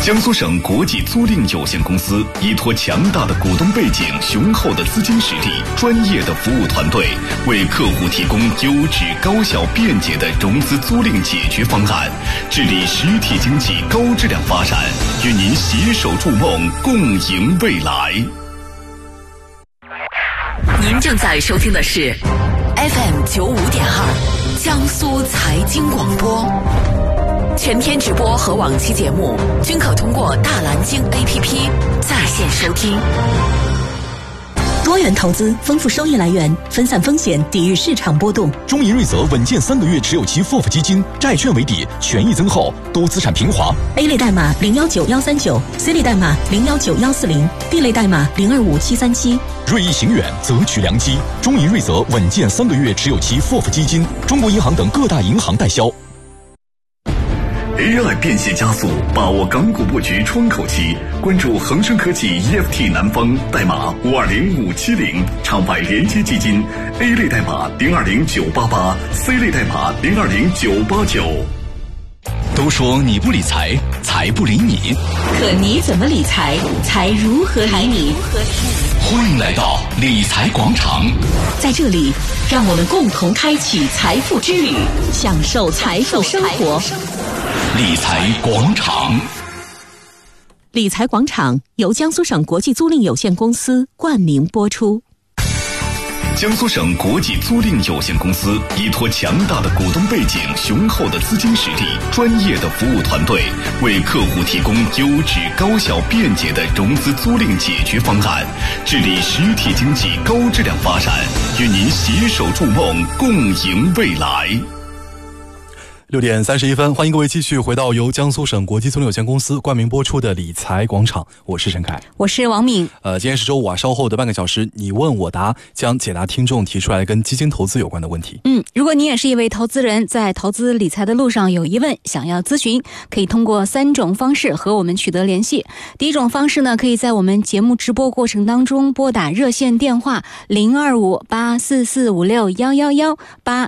江苏省国际租赁有限公司依托强大的股东背景、雄厚的资金实力、专业的服务团队，为客户提供优质、高效、便捷的融资租赁解决方案，致力实体经济高质量发展，与您携手筑梦，共赢未来。 您正在收听的是 FM95.2 江苏财经广播。全天直播和往期节目均可通过大蓝鲸 APP 在线收听。 多元投资，丰富收益来源，分散风险，抵御市场波动。 中银瑞泽稳健3个月持有期 FOF 基金，债券为底，权益增厚，多资产平滑。 A 类代码019139， C 类代码019140， D 类代码025737。 锐意行远，择取良机。中银瑞泽稳健3个月持有期 FOF 基金，中国银行等各大银行代销。 AI 变现加速，把握港股布局窗口期，关注恒生科技 EFT 南方代码520570，场外连接基金 A 类代码020988， C 类代码020989。 都说你不理财，财不理你， 可你怎么理财，财如何理你？ 欢迎来到理财广场， 在这里，让我们共同开启财富之旅，享受财富生活。 理财广场。 理财广场由江苏省国际租赁有限公司冠名播出。 江苏省国际租赁有限公司依托强大的股东背景、雄厚的资金实力、专业的服务团队，为客户提供优质、高效、便捷的融资租赁解决方案，致力实体经济高质量发展，与您携手筑梦，共赢未来。 6点31分，欢迎各位继续回到由江苏省国际租赁有限公司冠名播出的理财广场，我是陈凯， 我是王敏。 今天是周五啊，稍后的半个小时，你问我答将解答听众提出来跟基金投资有关的问题。 如果你也是一位投资人，在投资理财的路上有疑问，想要咨询，可以通过3种方式和我们取得联系。第一种方式呢，可以在我们节目直播过程当中拨打热线电话02584456111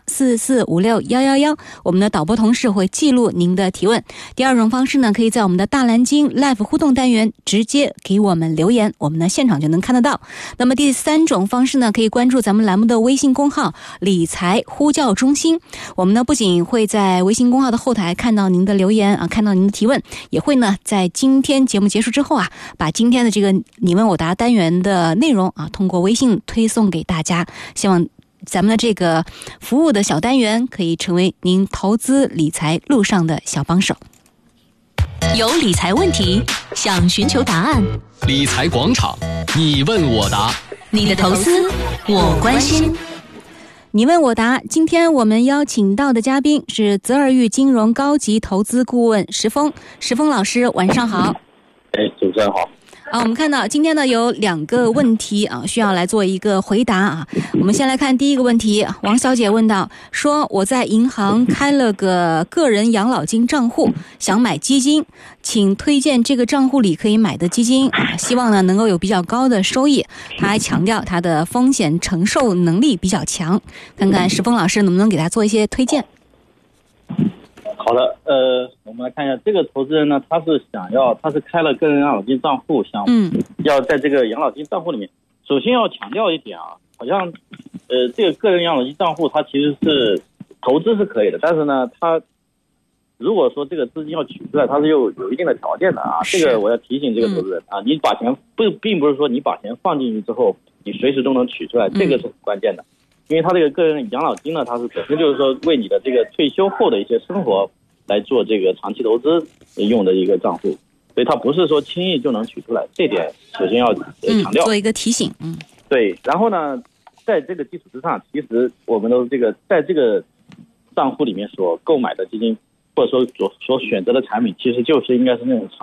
844561111，我们的导播同事会记录您的提问。第二种方式呢，可以在我们的大蓝鲸 Live 互动单元直接给我们留言，我们呢现场就能看得到。那么第3种方式呢，可以关注咱们栏目的微信公号理财呼叫中心，我们呢不仅会在微信公号的后台看到您的留言啊，看到您的提问，也会呢在今天节目结束之后啊，把今天的这个你问我答单元的内容啊，通过微信推送给大家。希望咱们的这个服务的小单元可以成为您投资理财路上的小帮手。 有理财问题想寻求答案， 理财广场，你问我答， 你的投资我关心。 你问我答，今天我们邀请到的嘉宾是泽尔玉金融高级投资顾问石峰。石峰老师晚上好。 主持人好。 我们看到今天呢有2个问题啊，需要来做一个回答啊。我们先来看第一个问题，王小姐问到说，我在银行开了个个人养老金账户，想买基金，请推荐这个账户里可以买的基金啊，希望呢能够有比较高的收益。她还强调她的风险承受能力比较强，看看石峰老师能不能给她做一些推荐。 好的，我们来看一下这个投资人呢，他是开了个人养老金账户，想要在这个养老金账户里面，首先要强调一点啊，好像这个个人养老金账户它其实是投资是可以的，但是呢，它如果说这个资金要取出来，它是有一定的条件的啊。这个我要提醒这个投资人啊，你把钱并不是说你把钱放进去之后，你随时都能取出来，这个是很关键的。因为他这个个人养老金呢，它是本身就是说为你的这个退休后的一些生活来做这个长期投资用的一个账户，所以它不是说轻易就能取出来，这点首先要强调， 做一个提醒。 对。然后呢，在这个基础之上，其实我们都在这个账户里面所购买的基金，或者说所选择的产品，其实就是应该是那种